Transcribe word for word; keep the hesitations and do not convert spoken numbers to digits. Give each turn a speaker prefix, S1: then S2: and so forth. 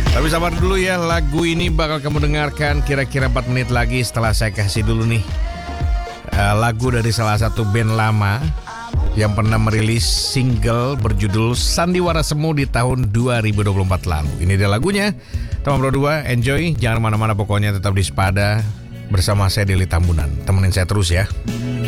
S1: Tapi sabar dulu ya, lagu ini bakal kamu dengarkan kira-kira empat menit lagi setelah saya kasih dulu nih uh, lagu dari salah satu band lama yang pernah merilis single berjudul Sandiwara Semu di tahun dua ribu dua puluh empat lalu. Ini dia lagunya. Teman berdua, enjoy. Jangan mana-mana, pokoknya tetap di Sepada bersama saya Deli Tambunan. Temenin saya terus ya.